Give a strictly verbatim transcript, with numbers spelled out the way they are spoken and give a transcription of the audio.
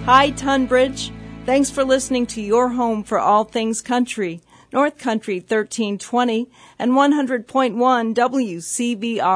Hi, Tunbridge. Thanks for listening to your home for all things country, North Country thirteen twenty and one hundred point one W C B R.